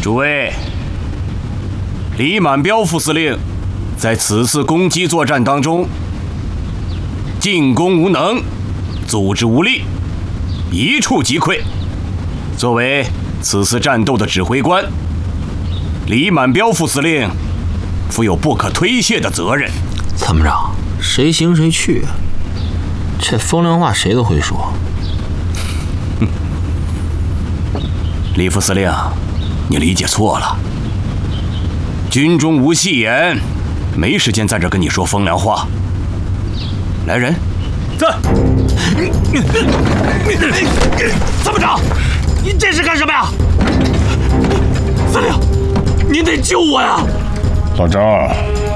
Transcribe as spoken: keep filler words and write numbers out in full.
诸位，李满彪副司令在此次攻击作战当中，进攻无能，组织无力，一触即溃。作为此次战斗的指挥官，李满彪副司令负有不可推卸的责任。 参谋长，谁行谁去啊？这风凉话谁都会说。 哼，李副司令，你理解错了。军中无戏言，没时间在这跟你说风凉话。来人， 在。参谋长，您这是干什么呀？司令，您得救我呀！ 老张，